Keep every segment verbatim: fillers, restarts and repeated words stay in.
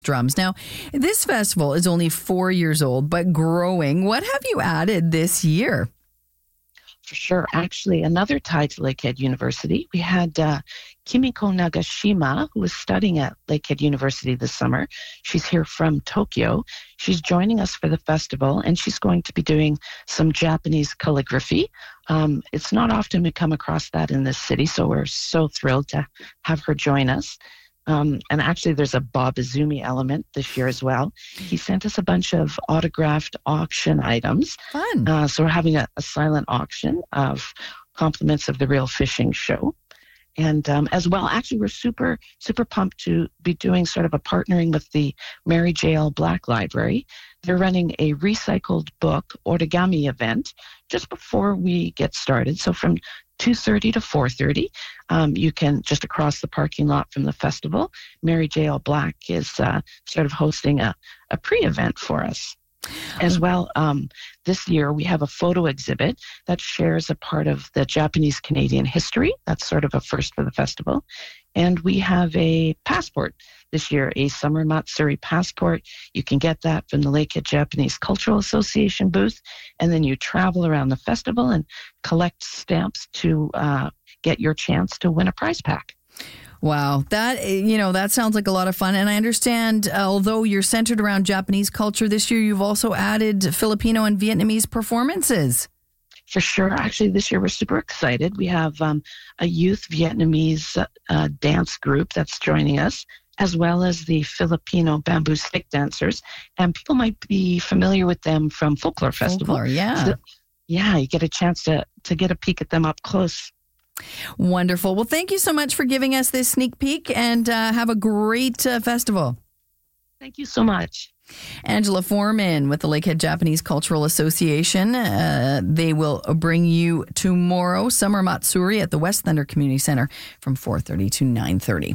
drums. Now, this festival is only four years old, but growing. What have you added this year? For sure. Actually, another tie to Lakehead University. We had uh, Kimiko Nagashima, who was studying at Lakehead University this summer. She's here from Tokyo. She's joining us for the festival, and she's going to be doing some Japanese calligraphy. Um, it's not often we come across that in this city, so we're so thrilled to have her join us. Um, and actually, there's a Bob Izumi element this year as well. He sent us a bunch of autographed auction items. Fun. Uh, so we're having a, a silent auction of compliments of the Real Fishing Show. And um, as well, actually, we're super, super pumped to be doing sort of a partnering with the Mary J L Black Library. They're running a recycled book origami event just before we get started. So from two thirty to four thirty, um, you can just across the parking lot from the festival. Mary J L Black is uh, sort of hosting a, a pre-event for us. As well, um, this year we have a photo exhibit that shares a part of the Japanese-Canadian history. That's sort of a first for the festival. And we have a passport this year, a Summer Matsuri passport. You can get that from the Lakehead Japanese Cultural Association booth. And then you travel around the festival and collect stamps to uh, get your chance to win a prize pack. Wow, that, you know, that sounds like a lot of fun. And I understand, uh, although you're centered around Japanese culture this year, you've also added Filipino and Vietnamese performances. For sure. Actually, this year we're super excited. We have um, a youth Vietnamese uh, dance group that's joining us, as well as the Filipino bamboo stick dancers. And people might be familiar with them from Folklore Festival. Folklore, yeah. So, yeah, you get a chance to, to get a peek at them up close. Wonderful. Well, thank you so much for giving us this sneak peek, and uh, have a great uh, festival. Thank you so much. Angela Foreman with the Lakehead Japanese Cultural Association. Uh, they will bring you tomorrow Summer Matsuri at the West Thunder Community Center from four thirty to nine thirty.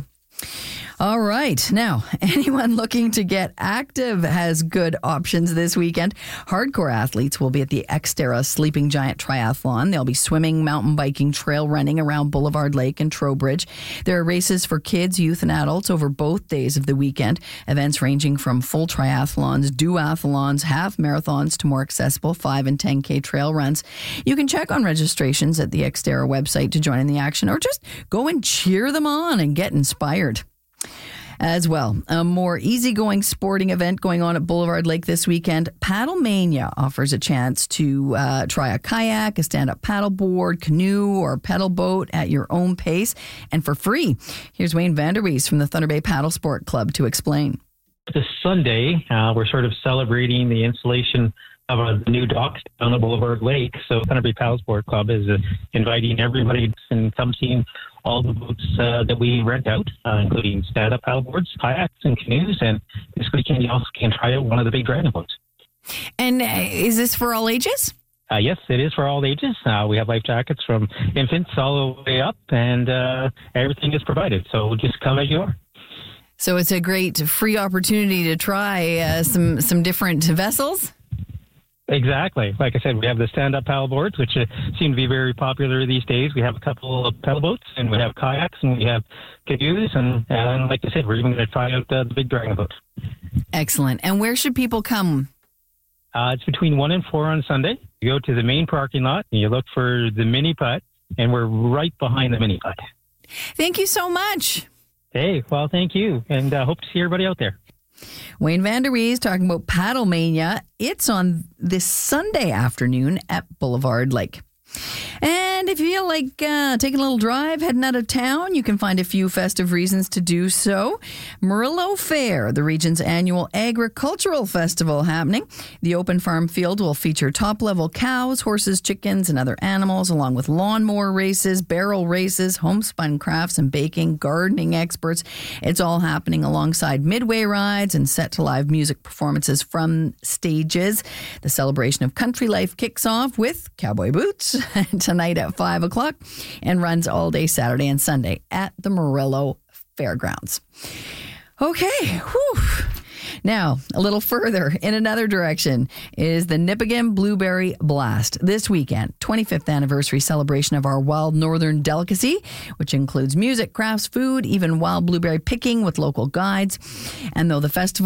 All right. Now, anyone looking to get active has good options this weekend. Hardcore athletes will be at the Xterra Sleeping Giant Triathlon. They'll be swimming, mountain biking, trail running around Boulevard Lake and Trowbridge. There are races for kids, youth, and adults over both days of the weekend. Events ranging from full triathlons, duathlons, half marathons to more accessible five and ten K trail runs. You can check on registrations at the Xterra website to join in the action, or just go and cheer them on and get inspired. As well, a more easygoing sporting event going on at Boulevard Lake this weekend. Paddle Mania offers a chance to uh, try a kayak, a stand-up paddleboard, canoe, or pedal boat at your own pace and for free. Here's Wayne Vanderwees from the Thunder Bay Paddle Sport Club to explain. This Sunday, uh, we're sort of celebrating the installation of uh, the new docks on the Boulevard Lake. So Thunder Bay Paddle Sport Club is uh, inviting everybody to come see all the boats uh, that we rent out, uh, including stand-up paddleboards, kayaks, and canoes. And this weekend, you also can try out one of the big dragon boats. And uh, is this for all ages? Uh, yes, it is for all ages. Uh, we have life jackets from infants all the way up, and uh, everything is provided. So just come as you are. So it's a great free opportunity to try uh, some some different vessels. Exactly. Like I said, we have the stand-up paddle boards, which uh, seem to be very popular these days. We have a couple of paddle boats, and we have kayaks, and we have canoes, and, and like I said, we're even going to try out uh, the big dragon boat. Excellent. And where should people come? Uh, it's between one and four on Sunday. You go to the main parking lot, and you look for the mini putt, and we're right behind the mini putt. Thank you so much. Hey, well, thank you, and uh, hope to see everybody out there. Wayne Vanderwees talking about Paddle Mania. It's on this Sunday afternoon at Boulevard Lake. And if you feel like uh, taking a little drive, heading out of town, you can find a few festive reasons to do so. Murillo Fair, the region's annual agricultural festival happening. The open farm field will feature top-level cows, horses, chickens, and other animals, along with lawnmower races, barrel races, homespun crafts and baking, gardening experts. It's all happening alongside midway rides and set to live music performances from stages. The celebration of country life kicks off with cowboy boots tonight at five o'clock and runs all day Saturday and Sunday at the Murillo Fairgrounds. Okay, whew. Now, a little further in another direction is the Nipigon Blueberry Blast. This weekend, twenty-fifth anniversary celebration of our wild northern delicacy, which includes music, crafts, food, even wild blueberry picking with local guides. And though the festival